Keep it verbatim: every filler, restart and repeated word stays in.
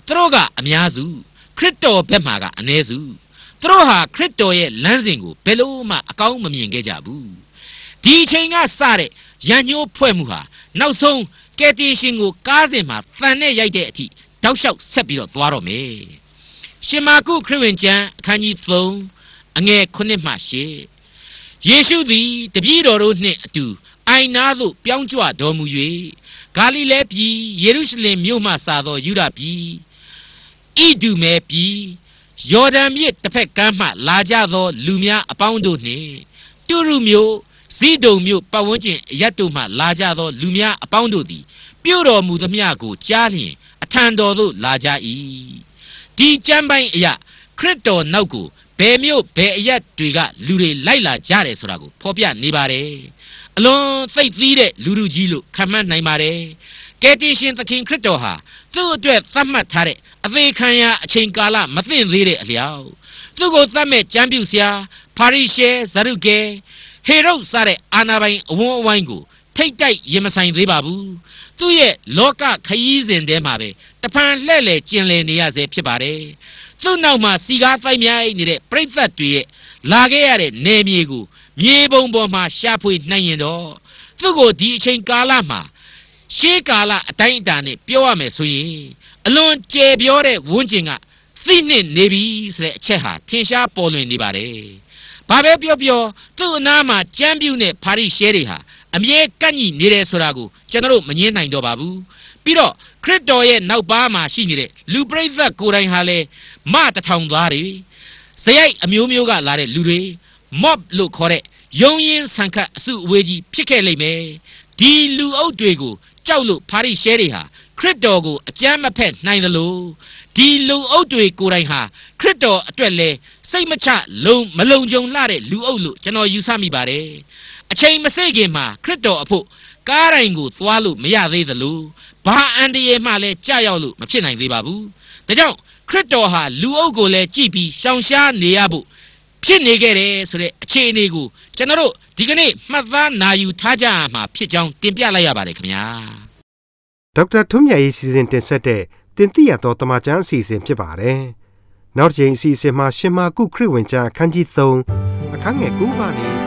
သူတို့ကအများစုခရစ်တော်ဘက်မှာကအနည်းစုသူတို့ဟာခရစ်တော်ရဲ့လမ်းစဉ်ကိုဘယ်လို့မှအကောင်းမမြင်ခဲ့ကြဘူးဒီအချိန်ကစတဲ့ရန်ညိုးဖွဲ့မှုဟာနောက်ဆုံးကယ်တင်ရှင်ကိုကားစဉ်မှာတန်နဲ့ရိုက်တဲ့အထိတောက်လျှောက်ဆက်ပြီးတော့သွားတော့မယ်ရှင်မာကုခရစ်ဝင်ကျမ်းအခန်းကြီးသုံးအငယ်ခုနှစ်မှရှစ်ယေရှုသည်တပည့်တော်တို့နှင့်အတူအိုင်နာသို့ပြောင်းကြွတော်မူ၍ဂါလိလဲပြည်ယေရုရှလင်မြို့မှစသောယူဒပြည်ဣဒုမဲပြည်ယော်ဒန်မြစ်တစ်ဖက်ကမ်းမှလာကြသောလူများအပေါင်းတို့နှင့်တူရုမြို့ဇိဒုန်မြို့ပတ်ဝန်းကျင်အရပ်တို့မှလာကြသောလူများအပေါင်းတို့သည်ပြုတော်မူသမျှကိုကြားလျင်အထံတော်သို့လာကြ၏ဒီကျမ်းပိုင်းအရာခရစ်တော်နောက်ကိုဘယ်မြို့ဘယ်အရပ်တွေကလူတွေလိုက်လာကြတယ်ဆိုတာကိုဖော်ပြနေပါတယ်အလွန်သိပ်သီးတဲ့လူလူကြီးလို့ခံမှန်းနိုင်ပါတယ်ကယ်တင်ရှင်သခင်ခရစ်တော်ဟာသူ့အတွက်သတ်မှတ်ထားတဲ့အသေးခံရအချိန်ကာလမသိသေးတဲ့အလျောက်သူ့ကိုသတ်မဲ့ကြမ်းပြုဆရာပါရိရှဲဇရုကဲဟေရုစတဲ့အာနာပိုင်အဝန်းအဝိုင်းကိုထိတ်တိုက်ရင်မဆိုင်သေးပါဘူးသူ့ရဲ့လောကခရီးစဉ်ထဲမှာပဲတဖန်လှဲ့လေကျင်လည်နေရစေဖြစ်ပါတယ်သူ့နောက်မှာစီကားတိုက်မြိုက်နေတဲ့ပရိသတ်တွေရဲ့လာခဲ့ရတဲ့နေမြေကိုမြေပုံပေါ်မှာရှာဖွေနိုင်ရင်တော့သူ့ကိုဒီအချိန်ကာလမှာရှေးကာလအတိုင်းအတာနဲ့ပြောရမယ်ဆိုရင်အလွန်ကျယ်ပြောတဲ့ဝန်းကျင်ကသိနှင့်နေပြီဆိုတဲ့အချက်ဟာထင်ရှားပေါ်လွင်နေပါတယ်ဘာပဲပြောပြောသူ့အနားမှာကြမ်းပြုတ်တဲ့ဖာရိရှဲတွေဟာအမြဲကန့်ညီနေတယ်ဆိုတာကိုကျွန်တော်တို့မငြင်းနိုင်တော့ပါဘူးပြီးတော့ခရစ်တော်ရဲ့နောက်ပါးမှာရှိနေတဲ့လူပရိသတ်ကိုယ်တိုင်ဟာလေမတထောင်သားတွေဇယိုက်အမျိုးမျိုးကလာတဲ့လူတွေ mob လို့ခေါ်တဲ့ယုံရင်ဆန်ခတ်အစုအဝေးကြီးဖြစ်ခဲ့လိမ့်မယ်ဒီလူအုပ်တွေကိုကြောက်လို့ဖာရိရှဲတွေဟာခရစ်တော်ကိုအကြမ်းမဖက်နိုင်သလိုဒီလူအုပ်တွေကိုယ်တိုင်ဟာခရစ်တော်အတွက်လဲစိတ်မချလုံမလုံခြုံလှတဲ့လူအုပ်လို့ကျွန်တော်ယူဆမိပါတယ်အချိန်မစေ့ခင်မှာခရစ်တော်အဖို့ကားတိုင်းကိုသွားလို့မရသေးသလိုဘာအန်တရမှလည်းကြောက်ရောက်လို့မဖြစ်နိုင်သေးပါဘူးဒါကြောင့်ခရစ်တော်ဟာလူအုပ်ကိုလည်းကြည့်ပြီးရှောင်ရှားနေရဖို့ဖြစ်နေခဲ့တယ်ဆိုတဲ့အခြေအနေကိုကျွန်တော်တို့ဒီကနေ့မှတ်သားနာယူထားကြရမှာဖြစ်ကြောင်းတင်ပြလိုက်ရပါတယ်ခင်ဗျာဒေါက်တာထွန်းမြတ်ရေးစီစဉ်တင်ဆက်တဲ့တင်ပြရတော့တမချန်းအစီအစဉ်ဖြစ်ပါတယ်နောက်တစ်ချိန်အစီအစဉ်မှာရှင်မာကုခရစ်ဝင်ကျမ်းအခန်းကြီးသုံးအခန်းငယ်၉ကနေ